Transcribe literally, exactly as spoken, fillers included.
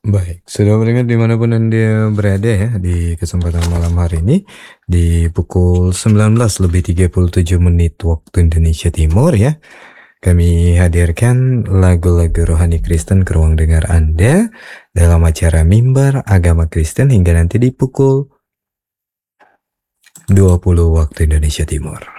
Baik, sudah mendengar dimanapun Anda berada ya, di kesempatan malam hari ini, di pukul sembilan belas lebih tiga puluh tujuh menit waktu Indonesia Timur ya, kami hadirkan lagu-lagu rohani Kristen ke ruang dengar Anda dalam acara Mimbar Agama Kristen hingga nanti di pukul dua puluh waktu Indonesia Timur.